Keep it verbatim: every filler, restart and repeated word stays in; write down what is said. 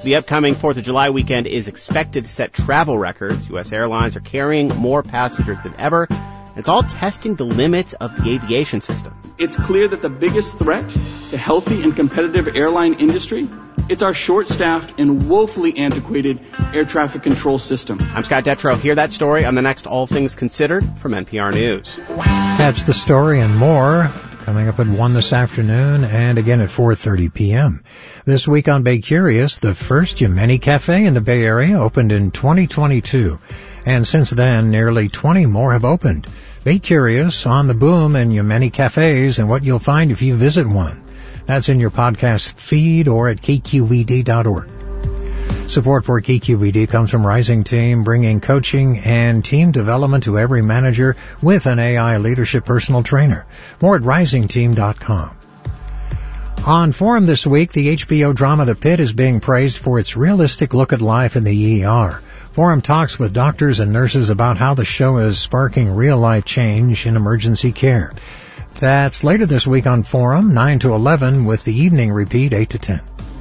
The upcoming fourth of July weekend is expected to set travel records. U S airlines are carrying more passengers than ever. It's all testing the limits of the aviation system. It's clear that the biggest threat to healthy and competitive airline industry, it's our short-staffed and woefully antiquated air traffic control system. I'm Scott Detrow. Hear that story on the next All Things Considered from N P R News. Catch the story and more coming up at one this afternoon and again at four thirty p.m. This week on Bay Curious, the first Yemeni Cafe in the Bay Area opened in twenty twenty-two. And since then, nearly twenty more have opened. Be curious on the boom in Yemeni cafes and what you'll find if you visit one. That's in your podcast feed or at K Q V D dot org. Support for K Q V D comes from Rising Team, bringing coaching and team development to every manager with an A I leadership personal trainer. More at rising team dot com. On Forum this week, the H B O drama The Pit is being praised for its realistic look at life in the E R. Forum talks with doctors and nurses about how the show is sparking real-life change in emergency care. That's later this week on Forum, nine to eleven, with the evening repeat, eight to ten.